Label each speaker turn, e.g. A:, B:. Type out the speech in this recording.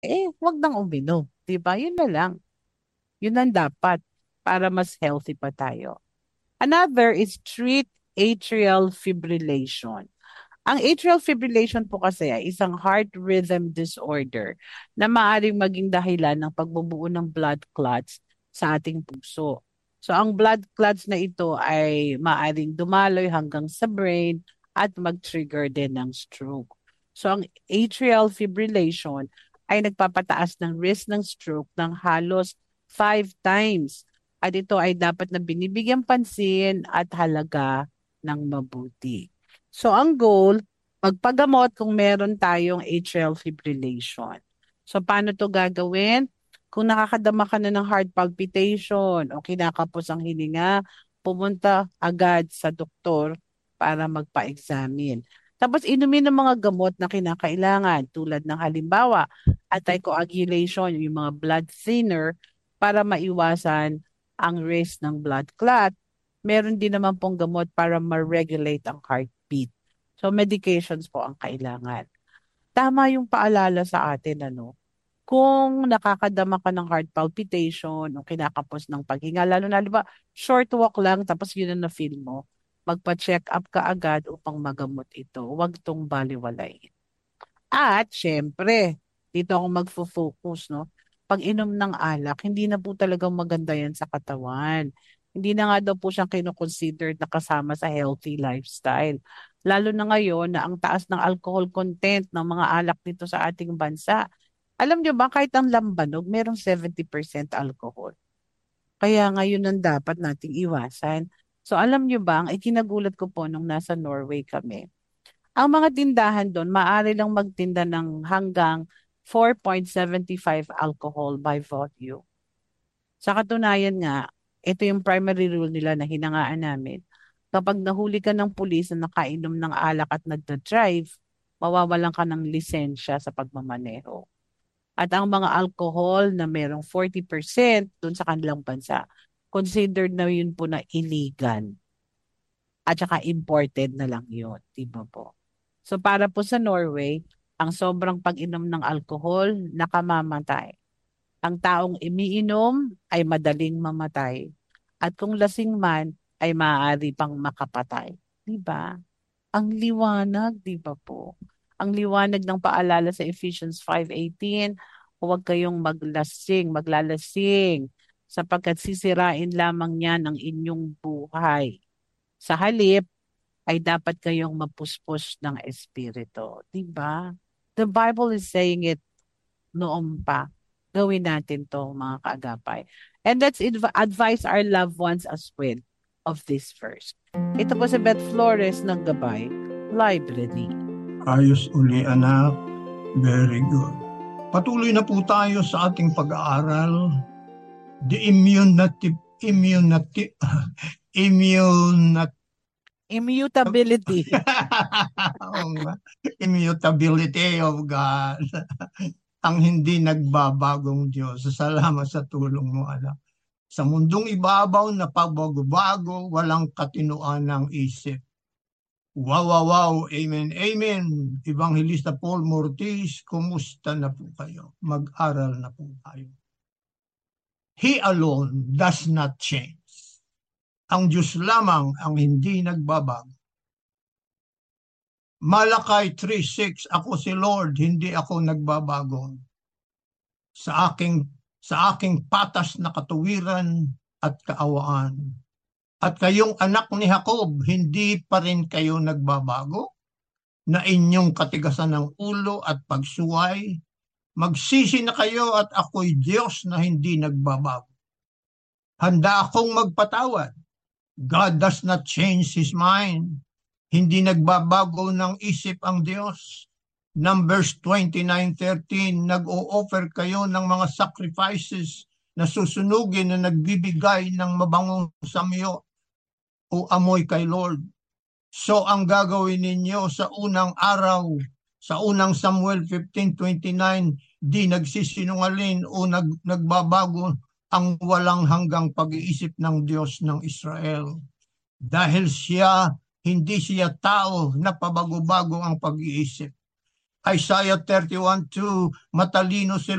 A: wag nang uminom. 'Di ba? Yun na lang. Yun ang dapat para mas healthy pa tayo. Another is treat atrial fibrillation. Ang atrial fibrillation po kasi ay isang heart rhythm disorder na maaaring maging dahilan ng pagbubuo ng blood clots sa ating puso. So ang blood clots na ito ay maaaring dumaloy hanggang sa brain at mag-trigger din ng stroke. So ang atrial fibrillation ay nagpapataas ng risk ng stroke ng halos 5 times. At ito ay dapat na binibigyang pansin at halaga ng mabuti. So ang goal, magpagamot kung meron tayong atrial fibrillation. So paano to gagawin? Kung nakakadama ka na ng heart palpitation o kinakapos ang hininga, pumunta agad sa doktor para magpa-examine. Tapos inumin ng mga gamot na kinakailangan tulad ng halimbawa, anticoagulation, yung mga blood thinner para maiwasan ang risk ng blood clot. Meron din naman pong gamot para ma-regulate ang heartbeat. So medications po ang kailangan. Tama yung paalala sa atin, ano? Kung nakakadama ka ng heart palpitation o kinakapos ng paghinga, lalo na, di ba, short walk lang, tapos yun ang na-feel mo, magpa-check up ka agad upang magamot ito. Huwag tong baliwalayin. At syempre, dito ako magfo-focus, no? Pag inom ng alak, hindi na po talagang maganda yan sa katawan. Hindi na nga daw po siyang kinoconsidered na kasama sa healthy lifestyle. Lalo na ngayon na ang taas ng alcohol content ng mga alak dito sa ating bansa. Alam nyo ba, kahit ang lambanog, merong 70% alcohol. Kaya ngayon ang dapat nating iwasan. So alam nyo ba, ang ikinagulat ko po nung nasa Norway kami, ang mga tindahan doon, maaari lang magtinda ng hanggang 4.75 alcohol by volume. Sa katunayan nga, ito yung primary rule nila na hinangaan namin. Kapag nahuli ka ng pulis na nakainom ng alak at nagda-drive, mawawalan ka ng lisensya sa pagmamaneho. At ang mga alcohol na merong 40% doon sa kanilang bansa, considered na yun po na illegal. At saka imported na lang yun. Di ba po? So para po sa Norway, ang sobrang pag-inom ng alkohol, nakamamatay. Ang taong umiinom ay madaling mamatay. At kung lasing man, ay maaari pang makapatay. Di ba? Ang liwanag, di ba po? Ang liwanag ng paalala sa Ephesians 5:18, huwag kayong maglalasing, sapagkat sisirain lamang niyan ang inyong buhay. Sa halip, ay dapat kayong mapuspos ng Espiritu. Diba? The Bible is saying it noon pa. Gawin natin to mga kaagapay. And let's advise our loved ones as well of this verse. Ito po si Beth Flores ng Gabay Library.
B: Ayos uli anak. Very good. Patuloy na po tayo sa ating pag-aaral. The
A: Immutability.
B: Immutability of God. Ang hindi nagbabagong Diyos. Salamat sa tulong mo, anak. Sa mundong ibabaw na pagbago-bago, walang katinoan ng isip. Wow, wow, wow. Amen, amen. Evangelista Paul Mortis, kumusta na po kayo? Mag-aral na po tayo. He alone does not change. Ang Diyos lamang ang hindi nagbabago. Malakay 3:6, ako si Lord, hindi ako nagbabago. Sa aking patas na katuwiran at kaawaan. At kayong anak ni Jacob, hindi pa rin kayo nagbabago, na inyong katigasan ng ulo at pagsuway. Magsisi na kayo at ako'y Diyos na hindi nagbabago. Handa akong magpatawad. God does not change His mind. Hindi nagbabago ng isip ang Diyos. Numbers 29:13, nag-o-offer kayo ng mga sacrifices na susunugin na nagbibigay ng mabangong samyo o amoy kay Lord. So ang gagawin ninyo sa unang araw, sa unang Samuel 15:29, di nagsisinungaling o nagbabago ang walang hanggang pag-iisip ng Diyos ng Israel. Dahil hindi siya tao na pabago-bago ang pag-iisip. Isaiah 31:2, matalino sila